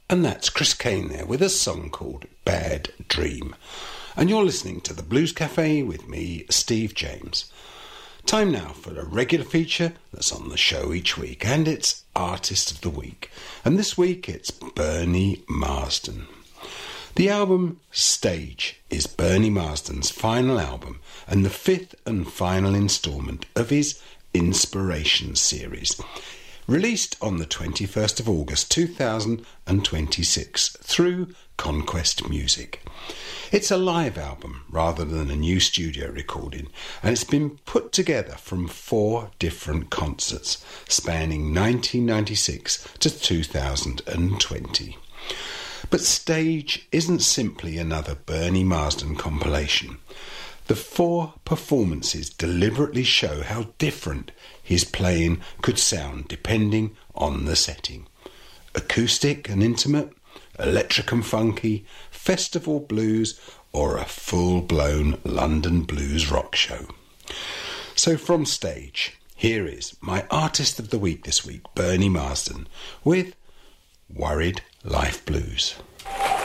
And that's Chris Kane there with a song called Bad Dream. And you're listening to the Blues Cafe with me, Steve James. Time now for a regular feature that's on the show each week, and it's Artist of the Week. And this week it's Bernie Marsden. The album Stage is Bernie Marsden's final album and the fifth and final instalment of his Inspiration series, released on the 21st of August 2026 through Conquest Music. It's a live album rather than a new studio recording, and it's been put together from 4 different concerts spanning 1996 to 2020. But Stage isn't simply another Bernie Marsden compilation. The 4 performances deliberately show how different his playing could sound depending on the setting. Acoustic and intimate, electric and funky, festival blues, or a full-blown London blues rock show. So from Stage, here is my Artist of the Week this week, Bernie Marsden, with Worried Life Blues.